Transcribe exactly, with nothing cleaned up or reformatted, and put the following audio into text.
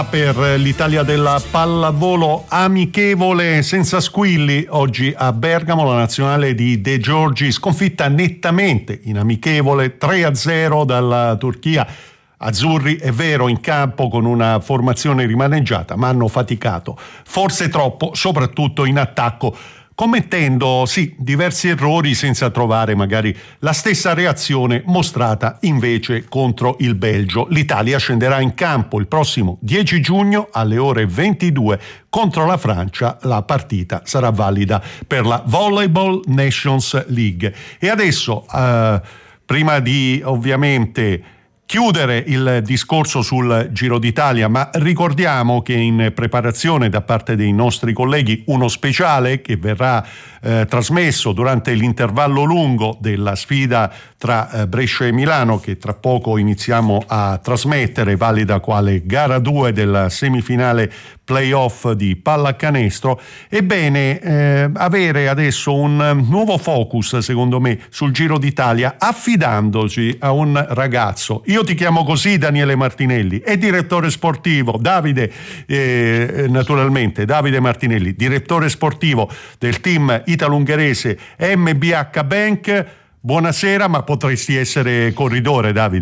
Per l'Italia della pallavolo amichevole senza squilli oggi a Bergamo la nazionale di De Giorgi sconfitta nettamente in amichevole tre a zero dalla Turchia. Azzurri è vero in campo con una formazione rimaneggiata, ma hanno faticato forse troppo, soprattutto in attacco, commettendo sì diversi errori senza trovare magari la stessa reazione mostrata invece contro il Belgio. L'Italia scenderà in campo il prossimo dieci giugno alle ore ventidue contro la Francia. La partita sarà valida per la Volleyball Nations League. E adesso eh, prima di ovviamente chiudere il discorso sul Giro d'Italia, ma ricordiamo che in preparazione da parte dei nostri colleghi uno speciale che verrà eh, trasmesso durante l'intervallo lungo della sfida tra eh, Brescia e Milano, che tra poco iniziamo a trasmettere, valida quale gara due della semifinale playoff di pallacanestro. Ebbene, eh, avere adesso un nuovo focus, secondo me, sul Giro d'Italia, affidandoci a un ragazzo. Io ti chiamo così, Daniele Martinelli, è direttore sportivo, Davide, eh, naturalmente, Davide Martinelli, direttore sportivo del team italo-ungherese M B H Bank. Buonasera, ma potresti essere corridore, Davide.